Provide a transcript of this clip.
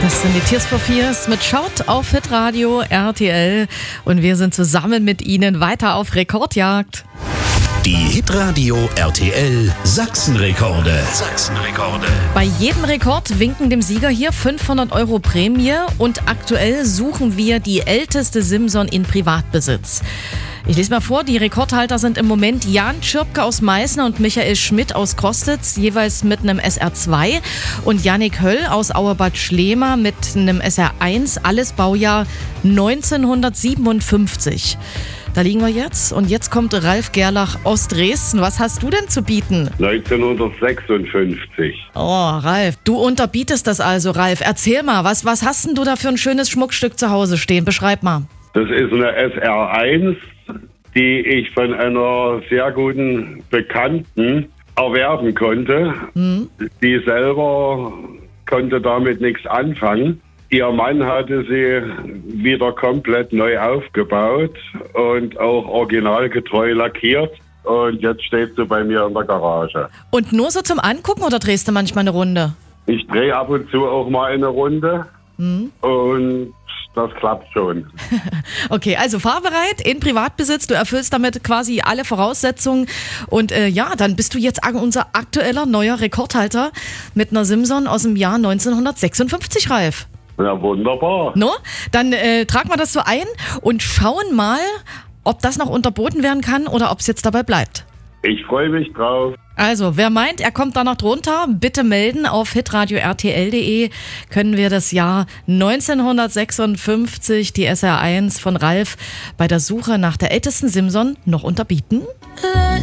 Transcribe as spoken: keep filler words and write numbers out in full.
Das sind die Tears for Fears mit Schaut auf Hitradio R T L und wir sind zusammen mit Ihnen weiter auf Rekordjagd. Die Hitradio R T L Sachsenrekorde. Sachsenrekorde. Bei jedem Rekord winken dem Sieger hier fünfhundert Euro Prämie und aktuell suchen wir die älteste Simson in Privatbesitz. Ich lese mal vor, die Rekordhalter sind im Moment Jan Schürpke aus Meißner und Michael Schmidt aus Kostitz, jeweils mit einem S R zwei und Jannik Höll aus Auerbad Schlema mit einem S R eins, alles Baujahr neunzehnhundertsiebenundfünfzig. Da liegen wir jetzt und jetzt kommt Ralf Gerlach aus Dresden. Was hast du denn zu bieten? neunzehnhundertsechsundfünfzig. Oh, Ralf, du unterbietest das also, Ralf. Erzähl mal, was, was hast denn du da für ein schönes Schmuckstück zu Hause stehen? Beschreib mal. Das ist eine S R eins, die ich von einer sehr guten Bekannten erwerben konnte. Mhm. Die selber konnte damit nichts anfangen. Ihr Mann hatte sie wieder komplett neu aufgebaut und auch originalgetreu lackiert. Und jetzt steht sie bei mir in der Garage. Und nur so zum Angucken oder drehst du manchmal eine Runde? Ich drehe ab und zu auch mal eine Runde. Mhm. Und das klappt schon. Okay, also fahrbereit, in Privatbesitz. Du erfüllst damit quasi alle Voraussetzungen. Und äh, ja, dann bist du jetzt unser aktueller neuer Rekordhalter mit einer Simson aus dem Jahr neunzehnhundertsechsundfünfzig, Ralf. Ja, wunderbar. No? Dann äh, tragen wir das so ein und schauen mal, ob das noch unterboten werden kann oder ob es jetzt dabei bleibt. Ich freue mich drauf. Also, wer meint, er kommt da noch drunter, bitte melden. Auf hitradio r t l punkt d e können wir das Jahr neunzehnhundertsechsundfünfzig, die S R eins von Ralf, bei der Suche nach der ältesten Simson noch unterbieten.